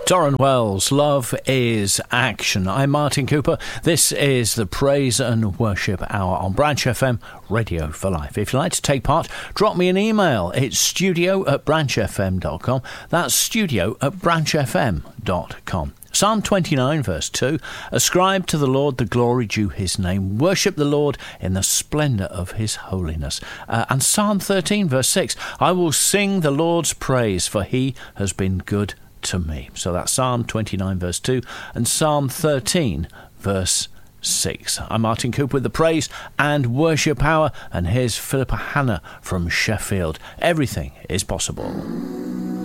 Doran Wells, Love is Action. I'm Martin Cooper. This is the Praise and Worship Hour on Branch FM, Radio for Life. If you'd like to take part, drop me an email. It's studio@branchfm.com. That's studio@branchfm.com. Psalm 29 verse 2, ascribe to the Lord the glory due his name. Worship the Lord in the splendour of his holiness. And Psalm 13 verse 6, I will sing the Lord's praise, for he has been good to me. So that's Psalm 29 verse 2 and Psalm 13 verse 6. I'm Martin Cooper with the Praise and Worship Hour, and here's Philippa Hannah from Sheffield. Everything is possible.